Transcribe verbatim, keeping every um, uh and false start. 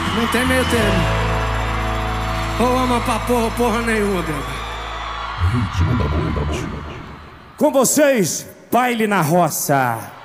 Não tem meio termo. Ou ama pra porra, porra nenhuma, bebê. Ritmo da boa, da boa. Com vocês, baile na roça.